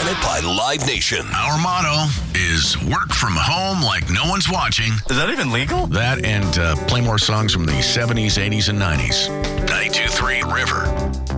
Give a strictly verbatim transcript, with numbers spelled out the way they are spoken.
presented by Live Nation. Our motto is work from home like no one's watching. Is that even legal? That and uh, play more songs from the seventies, eighties, and nineties. ninety-two point three River.